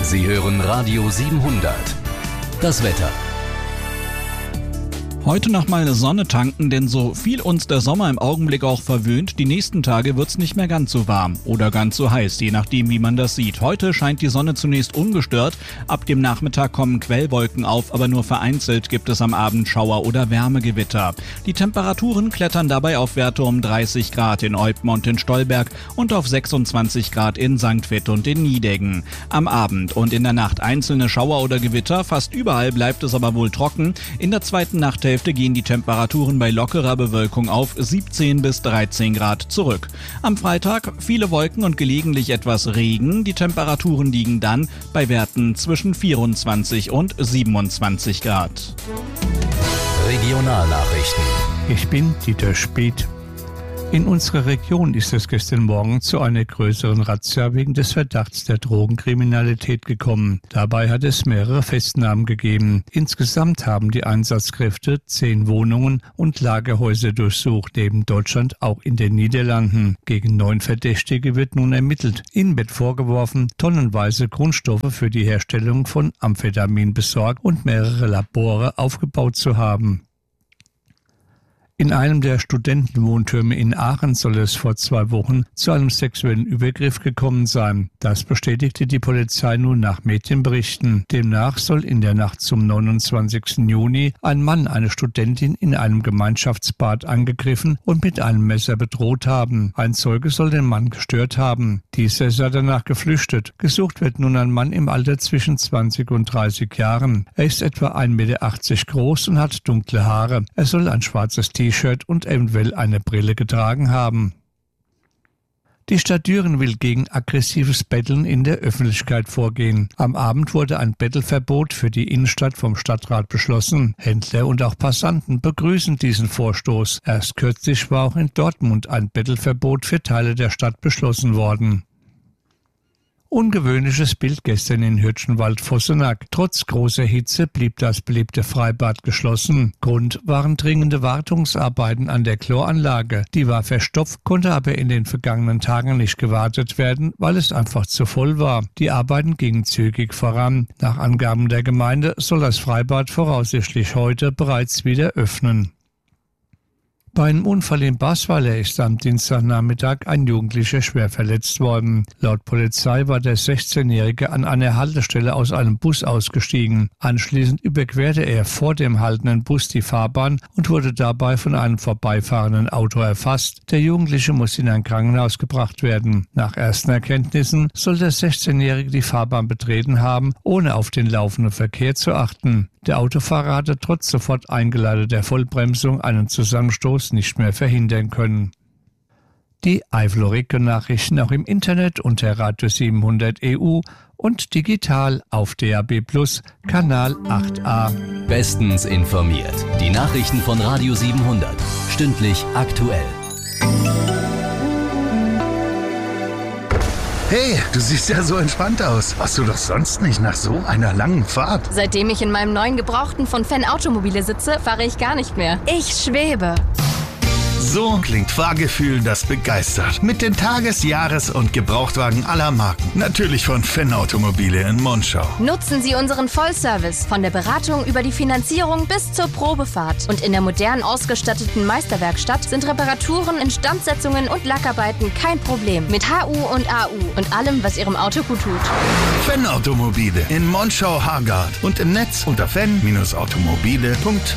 Sie hören Radio 700. Das Wetter. Heute nochmal Sonne tanken, denn so viel uns der Sommer im Augenblick auch verwöhnt, die nächsten Tage wird's nicht mehr ganz so warm oder ganz so heiß, je nachdem wie man das sieht. Heute scheint die Sonne zunächst ungestört, ab dem Nachmittag kommen Quellwolken auf, aber nur vereinzelt gibt es am Abend Schauer oder Wärmegewitter. Die Temperaturen klettern dabei auf Werte um 30 Grad in Eupen und in Stolberg und auf 26 Grad in St. Vith und in Nideggen. Am Abend und in der Nacht einzelne Schauer oder Gewitter, fast überall bleibt es aber wohl trocken. In der zweiten Nachthälfte gehen die Temperaturen bei lockerer Bewölkung auf 17 bis 13 Grad zurück. Am Freitag viele Wolken und gelegentlich etwas Regen. Die Temperaturen liegen dann bei Werten zwischen 24 und 27 Grad. Regionalnachrichten. Ich bin Dieter Speth. In unserer Region ist es gestern Morgen zu einer größeren Razzia wegen des Verdachts der Drogenkriminalität gekommen. Dabei hat es mehrere Festnahmen gegeben. Insgesamt haben die Einsatzkräfte 10 Wohnungen und Lagerhäuser durchsucht, neben Deutschland auch in den Niederlanden. Gegen 9 Verdächtige wird nun ermittelt. Ihnen wird vorgeworfen, tonnenweise Grundstoffe für die Herstellung von Amphetamin besorgt und mehrere Labore aufgebaut zu haben. In einem der Studentenwohntürme in Aachen soll es vor 2 Wochen zu einem sexuellen Übergriff gekommen sein. Das bestätigte die Polizei nun nach Medienberichten. Demnach soll in der Nacht zum 29. Juni ein Mann eine Studentin in einem Gemeinschaftsbad angegriffen und mit einem Messer bedroht haben. Ein Zeuge soll den Mann gestört haben. Dieser sei danach geflüchtet. Gesucht wird nun ein Mann im Alter zwischen 20 und 30 Jahren. Er ist etwa 1,80 Meter groß und hat dunkle Haare. Er soll ein schwarzes T-Shirt und eventuell eine Brille getragen haben. Die Stadt Düren will gegen aggressives Betteln in der Öffentlichkeit vorgehen. Am Abend wurde ein Bettelverbot für die Innenstadt vom Stadtrat beschlossen. Händler und auch Passanten begrüßen diesen Vorstoß. Erst kürzlich war auch in Dortmund ein Bettelverbot für Teile der Stadt beschlossen worden. Ungewöhnliches Bild gestern in Hürtgenwald-Vossenack. Trotz großer Hitze blieb das beliebte Freibad geschlossen. Grund waren dringende Wartungsarbeiten an der Chloranlage. Die war verstopft, konnte aber in den vergangenen Tagen nicht gewartet werden, weil es einfach zu voll war. Die Arbeiten gingen zügig voran. Nach Angaben der Gemeinde soll das Freibad voraussichtlich heute bereits wieder öffnen. Bei einem Unfall in Basweiler ist am Dienstagnachmittag ein Jugendlicher schwer verletzt worden. Laut Polizei war der 16-Jährige an einer Haltestelle aus einem Bus ausgestiegen. Anschließend überquerte er vor dem haltenden Bus die Fahrbahn und wurde dabei von einem vorbeifahrenden Auto erfasst. Der Jugendliche muss in ein Krankenhaus gebracht werden. Nach ersten Erkenntnissen soll der 16-Jährige die Fahrbahn betreten haben, ohne auf den laufenden Verkehr zu achten. Der Autofahrer hatte trotz sofort eingeleiteter Vollbremsung einen Zusammenstoß nicht mehr verhindern können. Die Eifel-Region-Nachrichten auch im Internet unter Radio 700 EU und digital auf DAB+ Kanal 8a. Bestens informiert. Die Nachrichten von Radio 700. Stündlich aktuell. Hey, du siehst ja so entspannt aus. Warst du doch sonst nicht nach so einer langen Fahrt? Seitdem ich in meinem neuen Gebrauchten von Fenn Automobile sitze, fahre ich gar nicht mehr. Ich schwebe. So klingt Fahrgefühl, das begeistert. Mit den Tages-, Jahres- und Gebrauchtwagen aller Marken. Natürlich von Fenn Automobile in Monschau. Nutzen Sie unseren Vollservice. Von der Beratung über die Finanzierung bis zur Probefahrt. Und in der modern ausgestatteten Meisterwerkstatt sind Reparaturen, Instandsetzungen und Lackarbeiten kein Problem. Mit HU und AU und allem, was Ihrem Auto gut tut. Fenn Automobile in Monschau-Hargard und im Netz unter fenn-automobile.de.